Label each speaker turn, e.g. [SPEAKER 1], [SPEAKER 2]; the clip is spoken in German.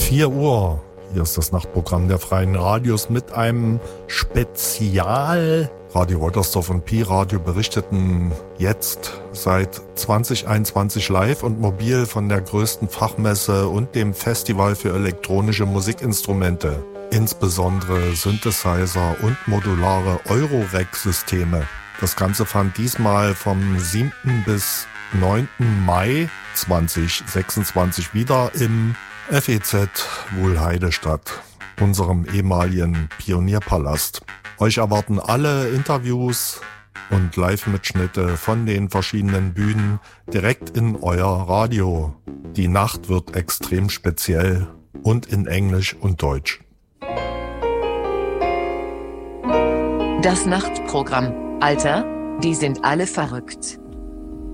[SPEAKER 1] 4 Uhr. Hier ist das Nachtprogramm der Freien Radios mit einem Spezial. Radio Rottersdorf und Pi-Radio berichteten jetzt seit 2021 live und mobil von der größten Fachmesse und dem Festival für elektronische Musikinstrumente. Insbesondere Synthesizer und modulare Eurorack-Systeme. Das Ganze fand diesmal vom 7. bis 9. Mai 2026 wieder im FEZ Wuhlheide statt, unserem ehemaligen Pionierpalast. Euch erwarten alle Interviews und Live-Mitschnitte von den verschiedenen Bühnen direkt in euer Radio. Die Nacht wird extrem speziell und in Englisch und Deutsch.
[SPEAKER 2] Das Nachtprogramm. Alter, die sind alle verrückt.